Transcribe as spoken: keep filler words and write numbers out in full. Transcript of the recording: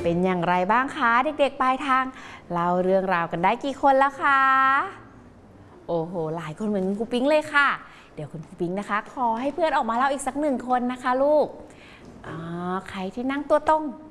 เป็นอย่างไรบ้างคะเด็กๆปลายทางเล่าเรื่องราวกันได้กี่คนแล้วคะโอ้โหหลายคนเหมือนครูปิ๊งเลยค่ะเดี๋ยวคุณครูปิ๊งนะคะขอให้เพื่อนออกมาเล่าอีกสักหนึ่งคนนะคะลูกอ๋อใครที่นั่งตัวตรง